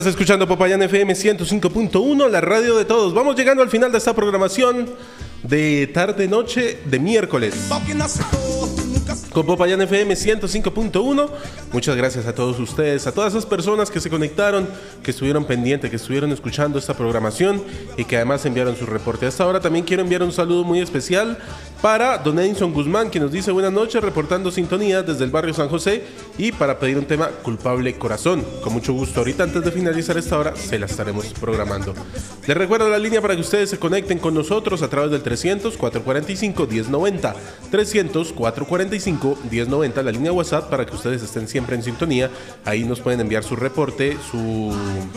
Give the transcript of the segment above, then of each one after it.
Estás escuchando Popayán FM 105.1, la radio de todos. Vamos llegando al final de esta programación de tarde-noche de miércoles con Popayán FM 105.1. Muchas gracias a todos ustedes, a todas esas personas que se conectaron, que estuvieron pendientes, que estuvieron escuchando esta programación y que además enviaron su reporte. Hasta ahora también quiero enviar un saludo muy especial para Don Edinson Guzmán, que nos dice buenas noches, reportando sintonía desde el barrio San José, y para pedir un tema, Culpable Corazón. Con mucho gusto, ahorita antes de finalizar esta hora se la estaremos programando. Les recuerdo la línea para que ustedes se conecten con nosotros a través del 300-445-1090, 300-445-1090, la línea WhatsApp, para que ustedes estén siempre en sintonía. Ahí nos pueden enviar su reporte, su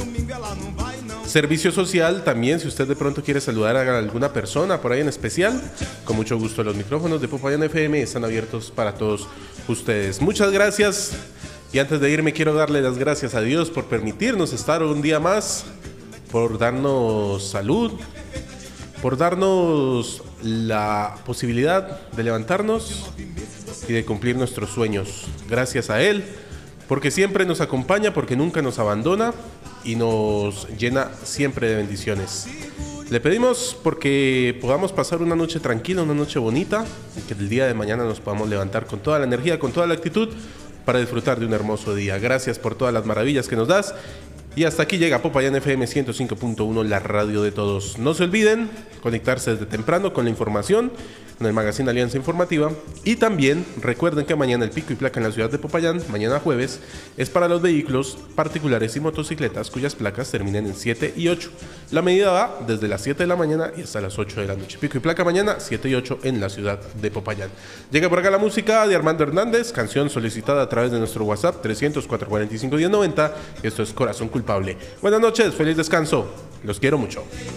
servicio social. También, si usted de pronto quiere saludar a alguna persona por ahí en especial, con mucho gusto. Los micrófonos de Popayán FM están abiertos para todos ustedes. Muchas gracias. Y antes de irme, quiero darle las gracias a Dios por permitirnos estar un día más, por darnos salud, por darnos la posibilidad de levantarnos y de cumplir nuestros sueños. Gracias a Él, porque siempre nos acompaña, porque nunca nos abandona y nos llena siempre de bendiciones. Le pedimos porque podamos pasar una noche tranquila, una noche bonita, y que el día de mañana nos podamos levantar con toda la energía, con toda la actitud para disfrutar de un hermoso día. Gracias por todas las maravillas que nos das. Y hasta aquí llega Popayán FM 105.1, la radio de todos. No se olviden conectarse desde temprano con la información en el magazine Alianza Informativa. Y también recuerden que mañana el pico y placa en la ciudad de Popayán, mañana jueves, es para los vehículos particulares y motocicletas cuyas placas terminen en 7 y 8. La medida va desde las 7 de la mañana y hasta las 8 de la noche. Pico y placa mañana, 7 y 8 en la ciudad de Popayán. Llega por acá la música de Armando Hernández, canción solicitada a través de nuestro WhatsApp 300-445-1090. Esto es Corazón Culpable. Buenas noches, feliz descanso. Los quiero mucho.